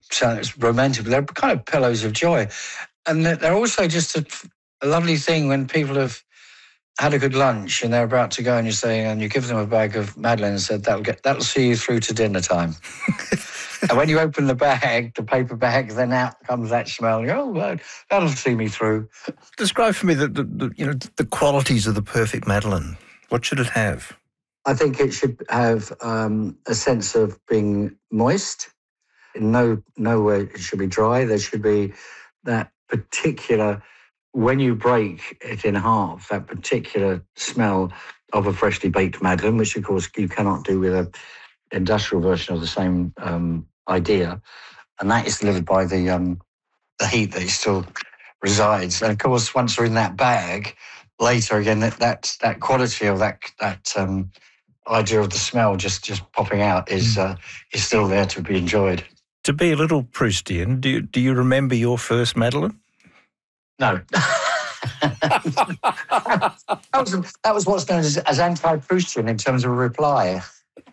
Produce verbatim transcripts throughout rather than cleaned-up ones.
So it's romantic, but they're kind of pillows of joy. And they're also just a, a lovely thing when people have had a good lunch and they're about to go and you say, and you give them a bag of Madeleine and said, that'll get, that'll see you through to dinner time. And when you open the bag, the paper bag, then out comes that smell. You go, oh, well, that'll see me through. Describe for me the, the, the you know the qualities of the perfect Madeleine. What should it have? I think it should have um, a sense of being moist. No, nowhere it should be dry. There should be that particular, when you break it in half, that particular smell of a freshly baked Madeleine, which of course you cannot do with an industrial version of the same um, idea. And that is delivered by the um, the heat that still resides. And of course, once they're in that bag, later again, that that, that quality of that that um, idea of the smell just, just popping out is uh, is still there to be enjoyed. To be a little Proustian, do you, do you remember your first Madeleine? No. that, was, that was what's known as, as anti-Proustian in terms of a reply.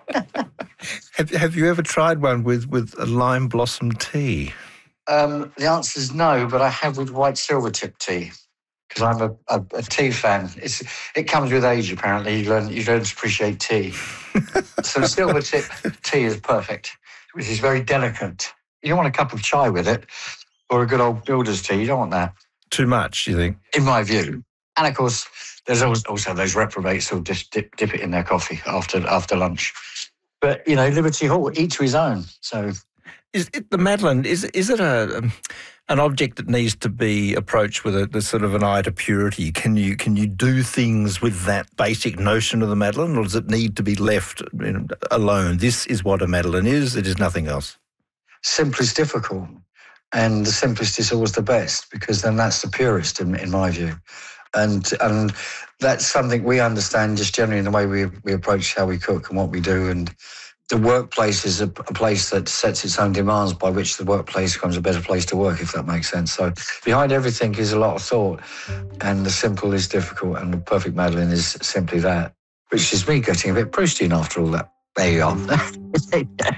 have, have you ever tried one with, with a lime blossom tea? Um, the answer is no, but I have with white silvertip tea because I'm a, a, a tea fan. It's, it comes with age, apparently. You learn, you learn to appreciate tea. So silvertip tea is perfect, which is very delicate. You don't want a cup of chai with it or a good old builder's tea. You don't want that. Too much, you think? In my view. And, of course, there's also those reprobates who'll just dip, dip it in their coffee after after lunch. But, you know, Liberty Hall, each to his own. So, is it the Madeleine, is, is it a um, an object that needs to be approached with a, a sort of an eye to purity? Can you can you do things with that basic notion of the Madeleine, or does it need to be left you know, alone? This is what a Madeleine is, it is nothing else. Simple is difficult. And the simplest is always the best, because then that's the purest, in, in my view. And and that's something we understand just generally in the way we we approach how we cook and what we do. And the workplace is a, a place that sets its own demands by which the workplace becomes a better place to work, if that makes sense. So behind everything is a lot of thought, and the simple is difficult, and the perfect Madeleine is simply that, which is me getting a bit Proustian after all that. There you are.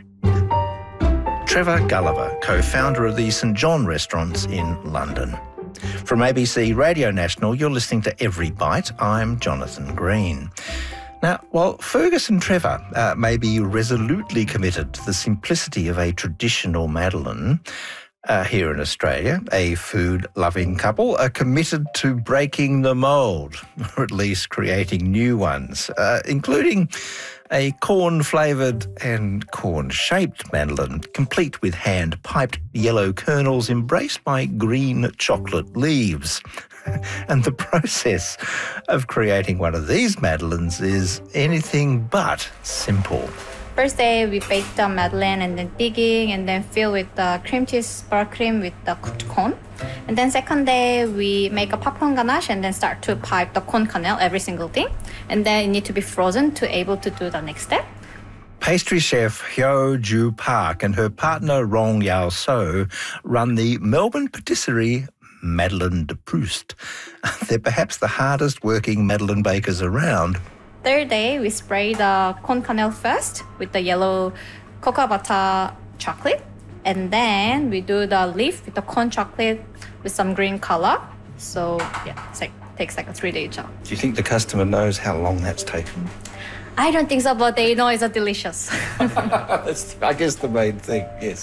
Trevor Gulliver, co-founder of the St John restaurants in London. From A B C Radio National, you're listening to Every Bite. I'm Jonathan Green. Now, while Fergus and Trevor uh, may be resolutely committed to the simplicity of a traditional Madeleine, uh, here in Australia, a food-loving couple are committed to breaking the mould, or at least creating new ones, uh, including a corn-flavoured and corn-shaped Madeleine, complete with hand-piped yellow kernels embraced by green chocolate leaves. And the process of creating one of these Madeleines is anything but simple. First day, we bake the Madeleine and then digging and then fill with the cream cheese bar cream with the cooked corn. And then second day, we make a popcorn ganache and then start to pipe the corn kernel, every single thing. And then it need to be frozen to able to do the next step. Pastry chef Hyo Ju Park and her partner Rong Yao So run the Melbourne patisserie Madeleine de Proust. They're perhaps the hardest working Madeleine bakers around. Third day, we spray the corn kernel first with the yellow cocoa butter chocolate. And then we do the leaf with the corn chocolate with some green color. So yeah, it's like, takes like a three-day job. Do you think the customer knows how long that's taken? I don't think so, but they know it's a delicious. That's, I guess, the main thing, yes.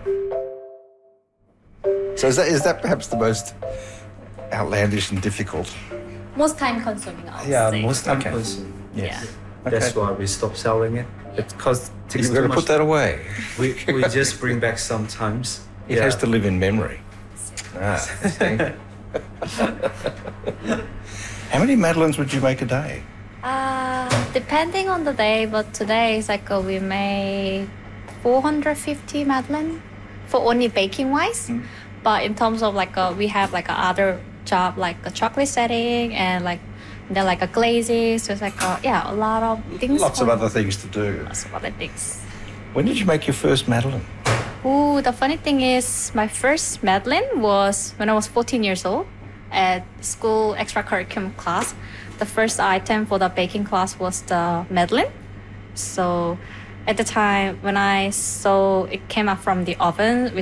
So is that, is that perhaps the most outlandish and difficult? Most time-consuming, I would Yeah, say. most time Okay. consuming. Yes. Yeah. Okay. That's why we stopped selling it. It costs takes You've too got to much. put that away. We we just bring back sometimes. It has to live in memory. Ah, see. How many Madeleines would you make a day? Uh, depending on the day, but today it's like uh, we made four hundred fifty Madeleine for only baking wise. Mm. But in terms of like uh, we have like a other job like a chocolate setting and like then like a glazing. So it's like uh, yeah, a lot of things. Lots of other things to do. Lots of other things. When did you make your first Madeleine? Ooh, the funny thing is my first Madeleine was when I was fourteen years old at school extracurriculum class. The first item for the baking class was the Madeleine. So at the time when I saw it came out from the oven with